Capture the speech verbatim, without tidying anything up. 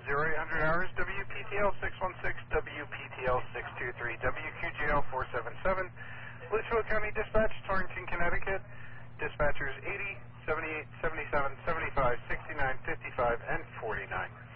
zero eight hundred hours, W P T L six one six, W P T L six two three, W Q J L four seven seven, Litchfield County Dispatch, Torrington, Connecticut. Dispatchers eighty, seventy-eight, seventy-seven, seventy-five, sixty-nine, fifty-five, and forty-nine.